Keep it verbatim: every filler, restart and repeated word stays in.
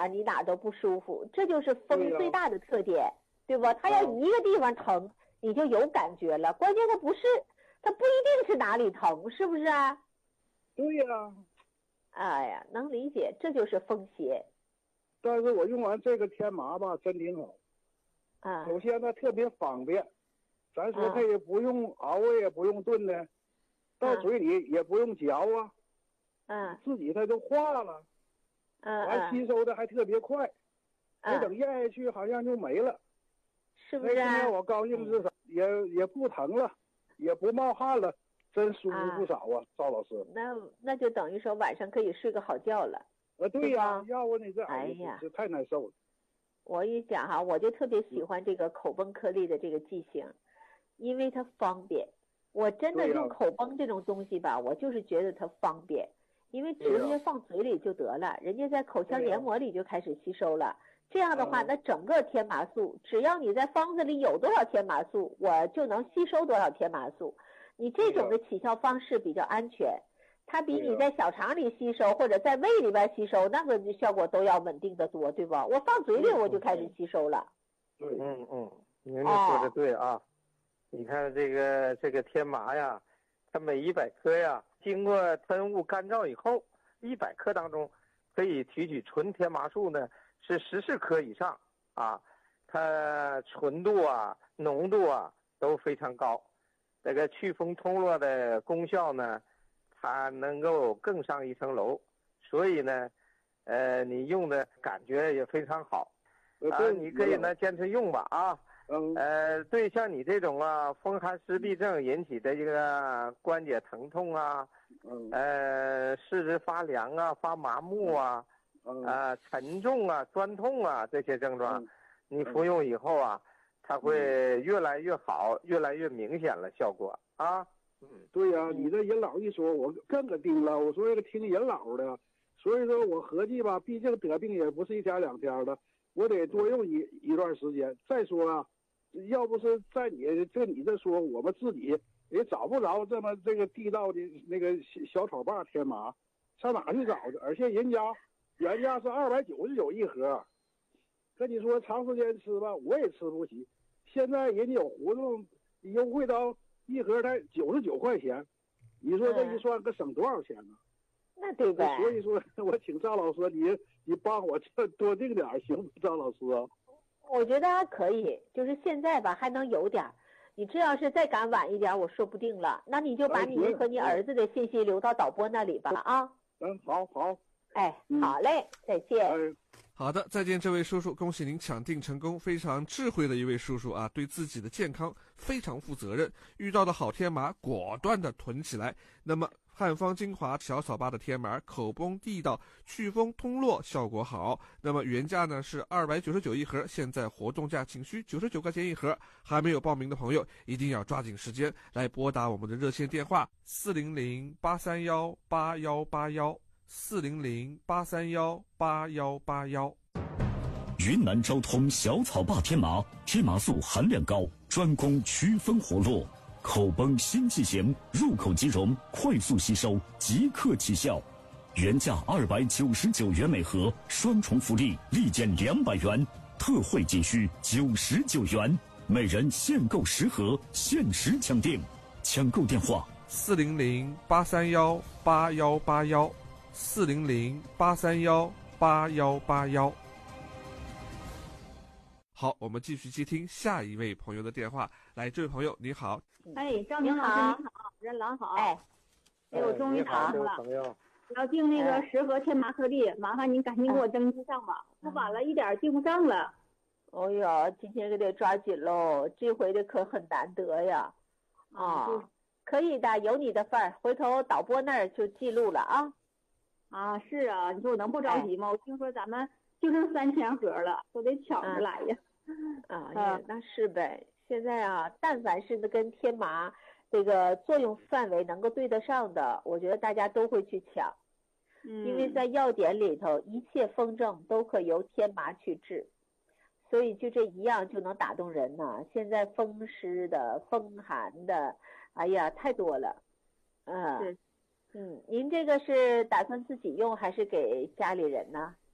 啊，你哪都不舒服，这就是风最大的特点， 对, 对吧？它要一个地方疼，你就有感觉了。关键它不是，它不一定是哪里疼，是不是啊？ 对呀。 哎呀，能理解，这就是风邪。 但是我用完这个天麻吧，真挺好。 啊。 首先它特别方便，咱说它也不用熬啊，也不用炖的，到嘴里也不用嚼啊， 嗯， 自己它就化了。 嗯， 完吸收的还特别快，没等咽下去好像就没了， 是不是？ 那今天我高兴至少也也不疼了，也不冒汗了，真舒服不少啊，赵老师。 那那就等于说晚上可以睡个好觉了。 啊，对呀，要不你这哎呀， 这太难受了。 我一想哈，我就特别喜欢这个口崩颗粒的这个剂型，因为它方便。我真的用口崩这种东西吧，我就是觉得它方便。因为直接放嘴里就得了，人家在口腔黏膜里就开始吸收了。这样的话，那整个天麻素，只要你在方子里有多少天麻素，我就能吸收多少天麻素。你这种的起效方式比较安全，它比你在小肠里吸收或者在胃里边吸收，那个效果都要稳定的多，对吧？我放嘴里我就开始吸收了。 对， 嗯嗯，您这说的对啊。你看这个这个天麻呀，它每一百克呀，经过喷雾干燥以后，一百克当中可以提取纯天麻素呢是十四克以上啊，它纯度啊、浓度啊都非常高，这个祛风通络的功效呢，它能够更上一层楼，所以呢，呃，你用的感觉也非常好啊，你可以呢坚持用吧啊。 嗯， 呃，对，像你这种啊，风寒湿痹症引起的这个关节疼痛啊， 嗯， 呃，四肢发凉啊、发麻木啊， 嗯， 啊、沉重啊、酸痛啊这些症状， 嗯、 你服用以后啊，它会越来越好，越来越明显了效果啊。 嗯，对呀、啊，你这人老一说，我更可盯了。我说这个听人老的，所以说我合计吧，毕竟得病也不是一天两天的，我得多用一一段时间。再说啊。要不是在你这你这说，我们自己也找不着这么这个地道的那个小草把天麻，上哪去找去？而且人家原价是二百九十九一盒，跟你说长时间吃吧，我也吃不起。现在人家有活动，优惠到一盒才九十九块钱，你说这一算，可省多少钱呢？ 那对呗。 所以说我请赵老师，你你帮我这多定点行不？赵老师啊。 我觉得还可以，就是现在吧还能有点，你这要是再赶晚一点，我说不定了。那你就把你和你儿子的信息留到导播那里吧啊。 嗯，好好。 哎，好嘞，再见。 哎， 好的，再见，这位叔叔，恭喜您抢订成功，非常智慧的一位叔叔啊，对自己的健康非常负责任，遇到的好天麻果断的囤起来。那么汉方精华小草八的天麻，口崩地道，祛风通络，效果好。那么原价呢是二百九十九一盒，现在活动价仅需九十九块钱一盒。还没有报名的朋友，一定要抓紧时间来拨打我们的热线电话四零零八三幺八幺八幺。四零零八三幺八幺八幺。 云南昭通小草坝天麻，天麻素含量高，专攻祛风活络，口崩心悸弦，入口即溶，快速吸收，即刻起效。原价二百九十九元每盒，双重福利，立减两百元，特惠仅需九十九元，每人限购十盒，限时抢订。抢购电话： 四零零八三幺八幺八幺。四零零八三幺八幺八幺。好，我们继续接听下一位朋友的电话。来，这位朋友你好。 哎，赵明老师你好，任老好。 哎， 哎，我终于打通了。我要订那个十盒天麻颗粒，麻烦您赶紧给我登记上吧，我晚了一点订不上了。 哦哟，今天可得抓紧喽，这回的可很难得呀。啊，可以的，有你的份儿，回头导播那儿就记录了啊。 啊，是啊，你说我能不着急吗？哎、我听说咱们就剩三千盒了，都得抢着来呀。 啊，啊那是呗。现在啊，但凡是跟天麻这个作用范围能够对得上的，我觉得大家都会去抢。 嗯， 因为在药典里头，一切风症都可由天麻去治，所以就这一样就能打动人呐、啊。现在风湿的、风寒的，哎呀，太多了。嗯。嗯，您这个是打算自己用还是给家里人呢？